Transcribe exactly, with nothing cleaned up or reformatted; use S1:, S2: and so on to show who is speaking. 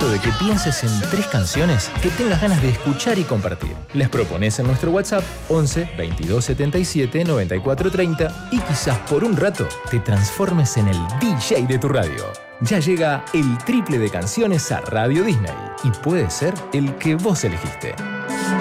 S1: momento de que pienses en tres canciones que tengas ganas de escuchar y compartir. Les propones en nuestro WhatsApp once veintidós setenta y siete noventa y cuatro treinta y quizás por un rato te transformes en el D J de tu radio. Ya llega el triple de canciones a Radio Disney y puede ser el que vos elegiste.